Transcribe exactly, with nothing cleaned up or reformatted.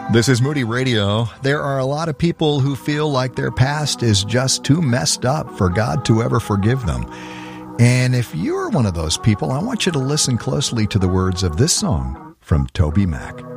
This is Moody Radio. There are a lot of people who feel like their past is just too messed up for God to ever forgive them. And if you're one of those people, I want you to listen closely to the words of this song from Toby Mac.